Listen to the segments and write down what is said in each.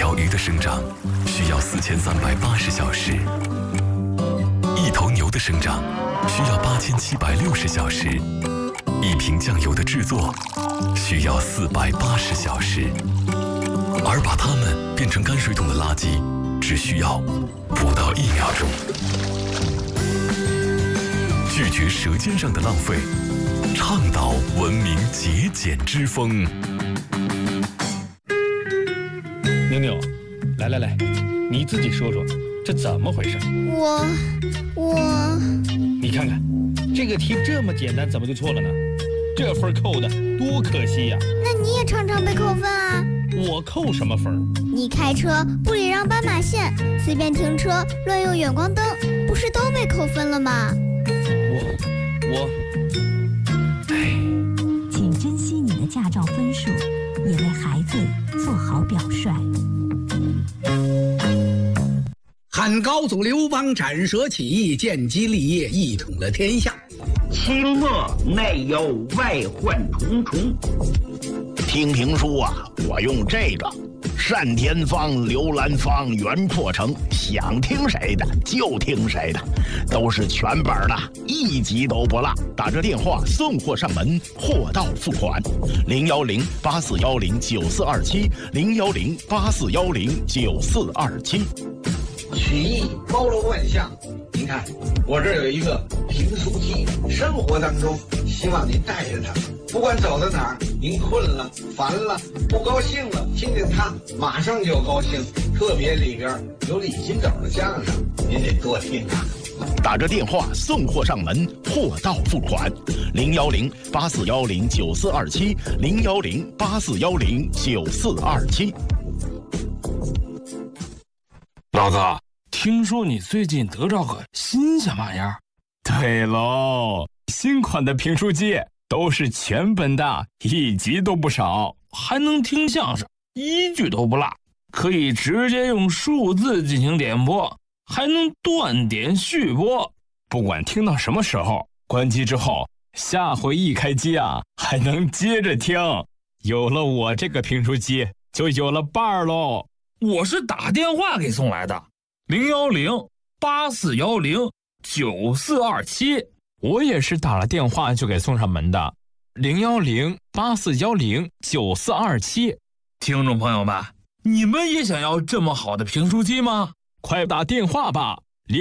条鱼的生长需要4380小时，一头牛的生长需要8760小时，一瓶酱油的制作需要480小时，而把它们变成泔水桶的垃圾只需要不到1秒钟。拒绝舌尖上的浪费，倡导文明节俭之风。 妞妞，来，你自己说说，这怎么回事？ 我， 你看看，这个题这么简单，怎么就错了呢？这分扣的多可惜呀！ 那你也常常被扣分啊？ 我扣什么分？ 你开车不礼让斑马线，随便停车，乱用远光灯，不是都被扣分了吗？ 请珍惜你的驾照分数，也为孩子做好表率。 汉高祖刘邦斩蛇起义，建基立业，一统了天下。 清末内忧外患重重。听评书啊，我用这个单田芳、刘兰芳、袁阔成，想听谁的就听谁的，都是全本的，一集都不落。打这电话送货上门，货到付款。010-8410-9427，010-8410-9427。 曲艺包罗万象，您看我这儿有一个评书机，生活当中希望您带着它，不管走到哪儿，您困了、烦了、不高兴了，听听它马上就高兴。特别里边有李金斗的相声，您得多听啊。 打着电话送货上门，货到付款。010-8410-9427，010-8410-9427。 老哥，听说你最近得着个新鲜玩意儿？对喽，新款的评书机都是全本的，一集都不少，还能听相声，一句都不落，可以直接用数字进行点播，还能断点续播，不管听到什么时候，关机之后，下回一开机啊，还能接着听。有了我这个评书机，就有了伴儿喽。我是打电话给送来的，010-8410-9427。我也是打了电话就给送上门的，010-8410-9427。听众朋友们，你们也想要这么好的评书机吗？快打电话吧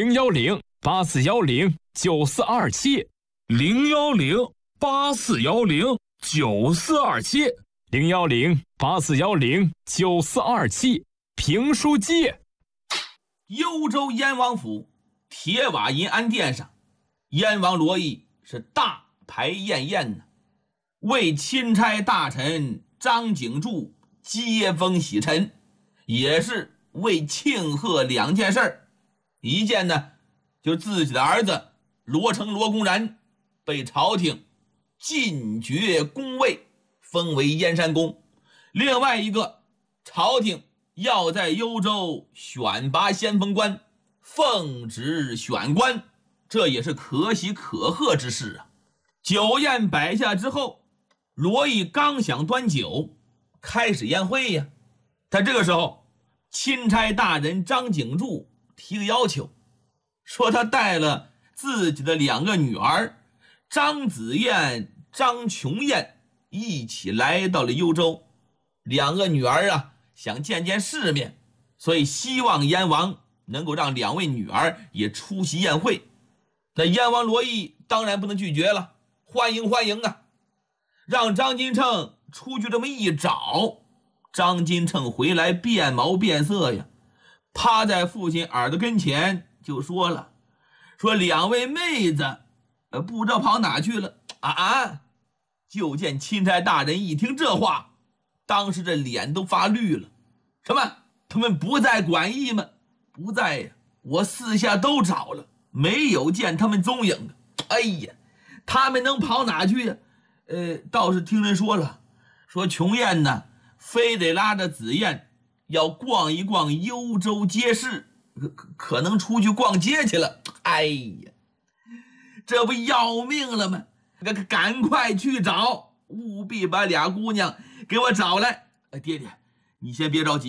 ，010-8410-9427，010-8410-9427，评书机。 幽州燕王府铁瓦银安殿上，燕王罗毅是大排宴宴呢，为钦差大臣张景柱接风洗尘，也是为庆贺2件事。一件呢，就是自己的儿子罗成罗公然被朝廷进爵宫位，封为燕山公；另外一个，朝廷要在幽州选拔先锋官，奉旨选官，这也是可喜可贺之事啊。酒宴摆下之后，罗毅刚想端酒开始宴会呀，但这个时候钦差大人张景柱提个要求，说他带了自己的2个女儿张子燕、张琼燕一起来到了幽州。2个女儿啊，想见见世面，所以希望燕王能够让2位女儿也出席宴会。那燕王罗毅当然不能拒绝了，欢迎欢迎啊！让张金秤出去这么一找，张金秤回来变毛变色呀，趴在父亲耳朵跟前就说了，说2位妹子不知道跑哪去了啊！就见钦差大人一听这话，当时这脸都发绿了。什么？他们不在馆驿吗？不在呀，我四下都找了，没有见他们踪影。哎呀，他们能跑哪去呀？倒是听人说了，说琼燕呢，非得拉着紫燕要逛一逛幽州街市，可能出去逛街去了。哎呀，这不要命了吗？赶快去找，务必把俩姑娘给我找来。爹爹，你先别着急，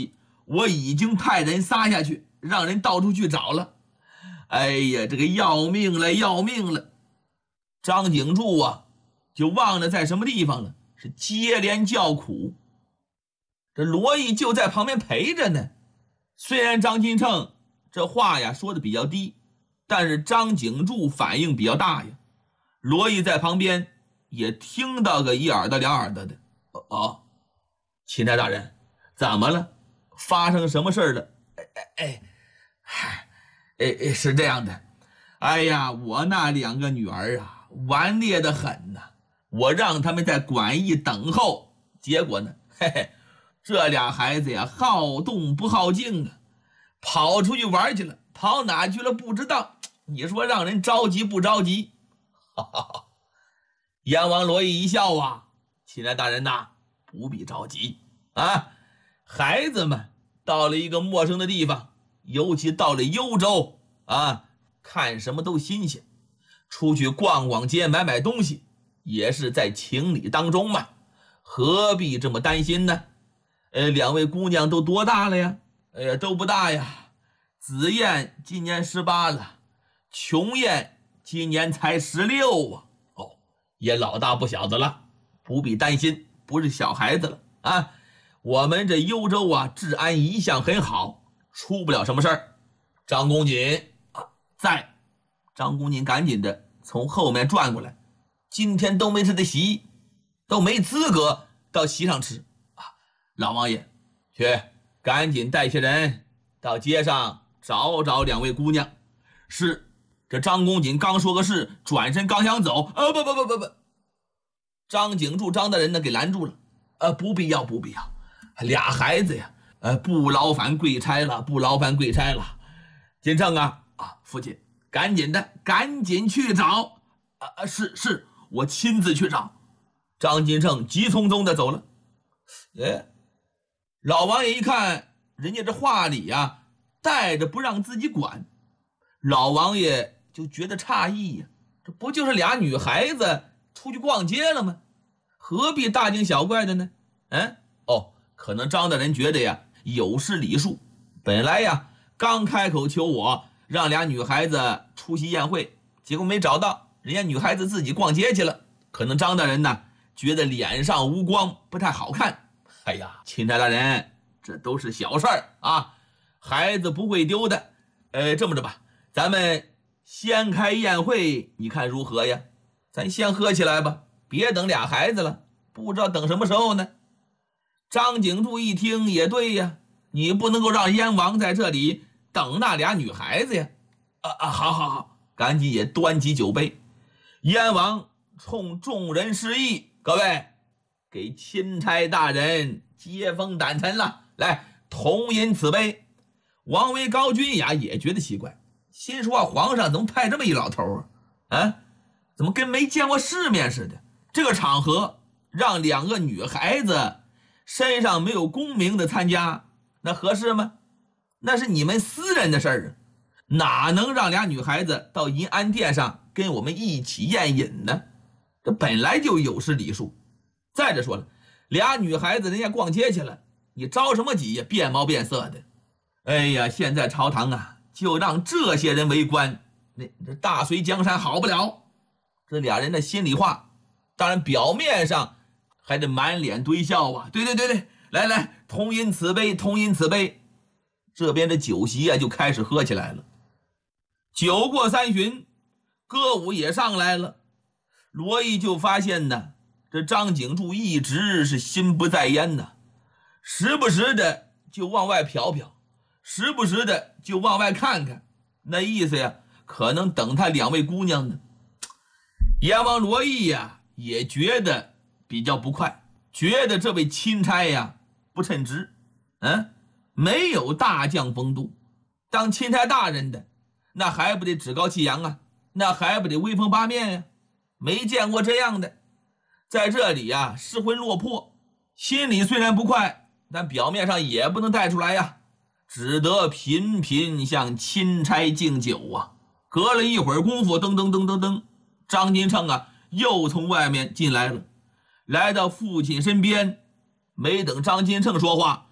我已经派人撒下去，让人到处去找了。哎呀，这个要命了，要命了！张景柱啊，就忘了在什么地方了，是接连叫苦。这罗毅就在旁边陪着呢。虽然张金秤这话呀说的比较低，但是张景柱反应比较大呀。罗毅在旁边也听到个一耳朵两耳朵的。哦，钦差大人，怎么了？发生什么事了？是这样的，哎呀，我那2个女儿啊，顽劣得很呐。我让他们在馆驿等候，结果呢，这俩孩子呀，好动不好静啊，跑出去玩去了，跑哪去了不知道。你说让人着急不着急？阎王罗毅一笑啊，钦差大人呐，不必着急啊。孩子们到了一个陌生的地方，尤其到了幽州啊，看什么都新鲜，出去逛逛街买买东西也是在情理当中嘛，何必这么担心呢？2位姑娘都多大了呀？都不大呀。紫燕今年18了，琼燕今年才16啊。哦，也老大不小的了，不必担心，不是小孩子了啊。我们这幽州啊，治安一向很好，出不了什么事儿。张公瑾啊，在。张公瑾赶紧的从后面转过来，今天都没吃的席，都没资格到席上吃啊。老王爷，去赶紧带些人到街上找找2位姑娘。是。这张公瑾刚说个是，转身刚想走，不，张景柱张大人呢给拦住了。不必要，不必要。俩孩子呀，不劳烦贵差了，不劳烦贵差了。金秤啊，父亲，赶紧去找。是，我亲自去找。张金秤急匆匆的走了。老王爷一看，人家这话里呀，带着不让自己管，老王爷就觉得诧异呀，这不就是俩女孩子出去逛街了吗？何必大惊小怪的呢？可能张大人觉得呀有失礼数，本来呀刚开口求我让俩女孩子出席宴会，结果没找到，人家女孩子自己逛街去了。可能张大人呢觉得脸上无光，不太好看。哎呀，钦差大人，这都是小事儿啊，孩子不会丢的。这么着吧，咱们先开宴会，你看如何呀？咱先喝起来吧，别等俩孩子了，不知道等什么时候呢。张景柱一听也对呀，你不能够让燕王在这里等那俩女孩子呀。好，赶紧也端起酒杯。燕王冲众人示意，各位给钦差大人接风掸尘了，来同饮此杯。王维、高君雅也觉得奇怪，心说皇上怎么派这么一老头怎么跟没见过世面似的？这个场合让2个女孩子身上没有功名的参加，那合适吗？那是你们私人的事儿哪能让俩女孩子到银安殿上跟我们一起宴饮呢？这本来就有失礼数。再者说了，俩女孩子人家逛街去了，你着什么急呀？变毛变色的。哎呀，现在朝堂啊，就让这些人围观，这大隋江山好不了。这俩人的心里话，当然表面上还得满脸堆笑啊。对，来，同饮此杯，同饮此杯。这边的酒席啊就开始喝起来了。酒过3巡，歌舞也上来了。罗毅就发现呢，这张景柱一直是心不在焉呢，时不时的就往外瞟瞟，时不时的就往外看看，那意思呀，可能等他2位姑娘呢。阎王罗毅呀也觉得比较不快，觉得这位钦差呀不称职，没有大将风度，当钦差大人的那还不得趾高气扬啊，那还不得威风八面呀，没见过这样的。在这里呀失魂落魄，心里虽然不快，但表面上也不能带出来呀，只得频频向钦差敬酒啊。隔了一会儿功夫，噔，张金秤啊又从外面进来了，来到父亲身边，没等张金秤说话，